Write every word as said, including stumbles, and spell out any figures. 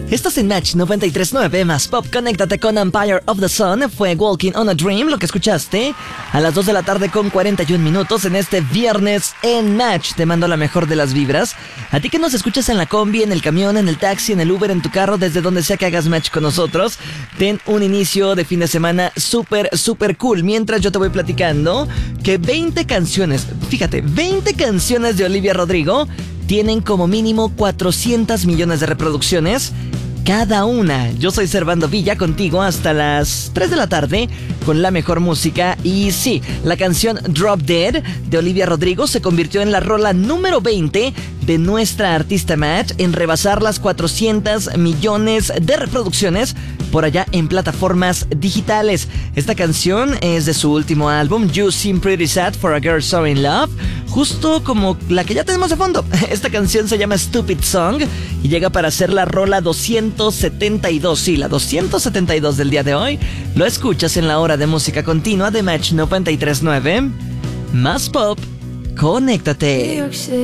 Estás en Match noventa y tres punto nueve más Pop. Conéctate con Empire of the Sun. Fue Walking on a Dream lo que escuchaste a las dos de la tarde con cuarenta y un minutos en este viernes en Match. Te mando la mejor de las vibras. A ti que nos escuchas en la combi, en el camión, en el taxi, en el Uber, en tu carro, desde donde sea que hagas Match con nosotros, ten un inicio de fin de semana súper, súper cool. Mientras yo te voy platicando que veinte canciones, fíjate, veinte canciones de Olivia Rodrigo tienen como mínimo cuatrocientos millones de reproducciones cada una. Yo soy Servando Villa, contigo hasta las tres de la tarde con la mejor música. Y sí, la canción Drop Dead de Olivia Rodrigo se convirtió en la rola número veinte de nuestra artista Match en rebasar las cuatrocientos millones de reproducciones por allá en plataformas digitales. Esta canción es de su último álbum, You Seem Pretty Sad for a Girl So In Love, justo como la que ya tenemos de fondo. Esta canción se llama Stupid Song y llega para ser la rola doscientos setenta y dos. Sí, la doscientos setenta y dos del día de hoy. Lo escuchas en la hora de música continua de Match noventa y tres punto nueve. Más Pop, conéctate.